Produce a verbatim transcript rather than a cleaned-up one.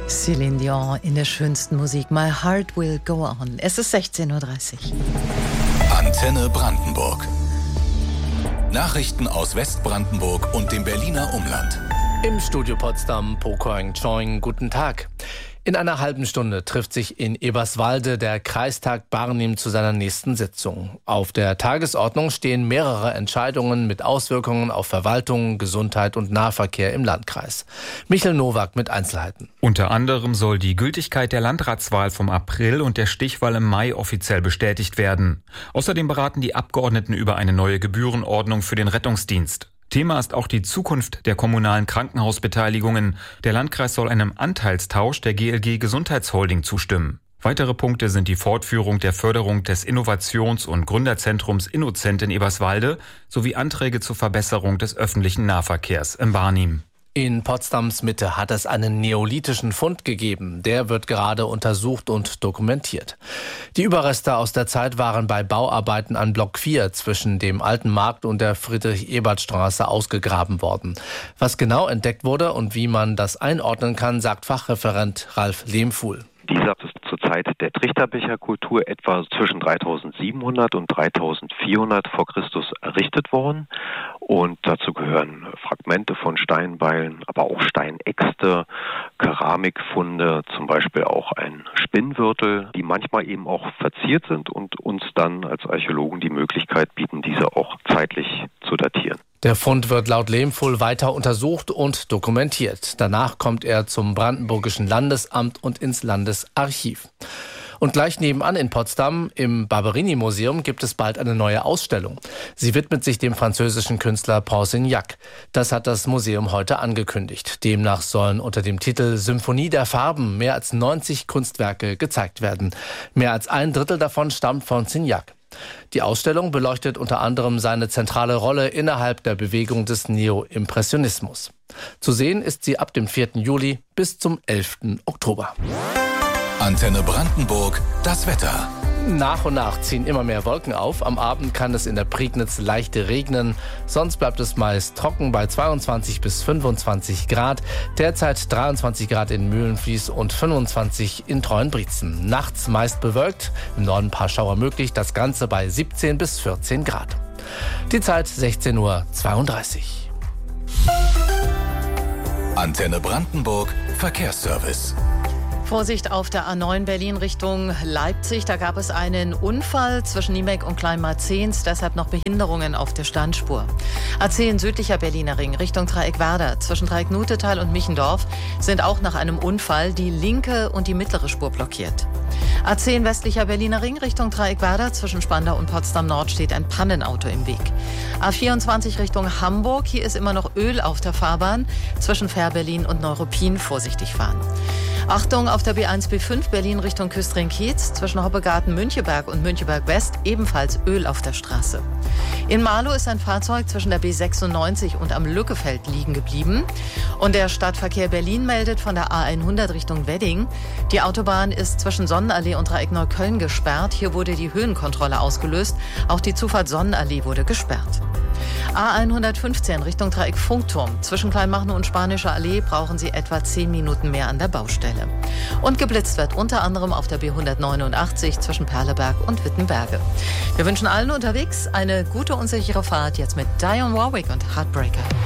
Céline Dion in der schönsten Musik. My Heart Will Go On. Es ist sechzehn Uhr dreißig. Antenne Brandenburg. Nachrichten aus Westbrandenburg und dem Berliner Umland. Im Studio Potsdam, Pokoing Choing, guten Tag. In einer halben Stunde trifft sich in Eberswalde der Kreistag Barnim zu seiner nächsten Sitzung. Auf der Tagesordnung stehen mehrere Entscheidungen mit Auswirkungen auf Verwaltung, Gesundheit und Nahverkehr im Landkreis. Michael Nowak mit Einzelheiten. Unter anderem soll die Gültigkeit der Landratswahl vom April und der Stichwahl im Mai offiziell bestätigt werden. Außerdem beraten die Abgeordneten über eine neue Gebührenordnung für den Rettungsdienst. Thema ist auch die Zukunft der kommunalen Krankenhausbeteiligungen. Der Landkreis soll einem Anteilstausch der G L G Gesundheitsholding zustimmen. Weitere Punkte sind die Fortführung der Förderung des Innovations- und Gründerzentrums Innocent in Eberswalde sowie Anträge zur Verbesserung des öffentlichen Nahverkehrs im Barnim. In Potsdams Mitte hat es einen neolithischen Fund gegeben. Der wird gerade untersucht und dokumentiert. Die Überreste aus der Zeit waren bei Bauarbeiten an Block vier zwischen dem Alten Markt und der Friedrich-Ebert-Straße ausgegraben worden. Was genau entdeckt wurde und wie man das einordnen kann, sagt Fachreferent Ralf Lehmfuhl. Dieser ist zur Zeit der Trichterbecherkultur etwa zwischen dreitausendsiebenhundert und dreitausendvierhundert vor Christus errichtet worden. Und dazu gehören Fragmente von Steinbeilen, aber auch Steinäxte, Keramikfunde, zum Beispiel auch ein Spinnwirtel, die manchmal eben auch verziert sind und uns dann als Archäologen die Möglichkeit bieten, diese auch zeitlich zu datieren. Der Fund wird laut Lehmfuhl weiter untersucht und dokumentiert. Danach kommt er zum Brandenburgischen Landesamt und ins Landesarchiv. Und gleich nebenan in Potsdam im Barberini-Museum gibt es bald eine neue Ausstellung. Sie widmet sich dem französischen Künstler Paul Signac. Das hat das Museum heute angekündigt. Demnach sollen unter dem Titel Symphonie der Farben mehr als neunzig Kunstwerke gezeigt werden. Mehr als ein Drittel davon stammt von Signac. Die Ausstellung beleuchtet unter anderem seine zentrale Rolle innerhalb der Bewegung des Neo-Impressionismus. Zu sehen ist sie ab dem vierten Juli bis zum elften Oktober. Antenne Brandenburg, das Wetter. Nach und nach ziehen immer mehr Wolken auf. Am Abend kann es in der Prignitz leicht regnen. Sonst bleibt es meist trocken bei zweiundzwanzig bis fünfundzwanzig Grad. Derzeit dreiundzwanzig Grad in Mühlenfließ und fünfundzwanzig in Treuenbrietzen. Nachts meist bewölkt, im Norden ein paar Schauer möglich. Das Ganze bei siebzehn bis vierzehn Grad. Die Zeit sechzehn Uhr zweiunddreißig. Antenne Brandenburg, Verkehrsservice. Vorsicht auf der A neun Berlin Richtung Leipzig. Da gab es einen Unfall zwischen Niemek und Kleinmarzens, deshalb noch Behinderungen auf der Standspur. A zehn südlicher Berliner Ring Richtung Dreieck-Werder zwischen Dreieck-Nutetal und Michendorf sind auch nach einem Unfall die linke und die mittlere Spur blockiert. A zehn westlicher Berliner Ring Richtung Dreieck-Werder zwischen Spandau und Potsdam-Nord steht ein Pannenauto im Weg. A vierundzwanzig Richtung Hamburg, hier ist immer noch Öl auf der Fahrbahn. Zwischen Fährberlin und Neuruppin vorsichtig fahren. Achtung auf der B eins B fünf Berlin Richtung Küstrin-Kiez zwischen Hoppegarten-Müncheberg und Müncheberg-West ebenfalls Öl auf der Straße. In Marlow ist ein Fahrzeug zwischen der B sechsundneunzig und am Lückefeld liegen geblieben. Und der Stadtverkehr Berlin meldet von der A hundert Richtung Wedding. Die Autobahn ist zwischen Sonnenallee und Dreieck Neukölln gesperrt. Hier wurde die Höhenkontrolle ausgelöst. Auch die Zufahrt Sonnenallee wurde gesperrt. A hundertfünfzehn Richtung Dreieck Funkturm. Zwischen Kleinmachnow und Spanischer Allee brauchen Sie etwa zehn Minuten mehr an der Baustelle. Und geblitzt wird unter anderem auf der B hundertneunundachtzig zwischen Perleberg und Wittenberge. Wir wünschen allen unterwegs eine gute und sichere Fahrt. Jetzt mit Dionne Warwick und Heartbreaker.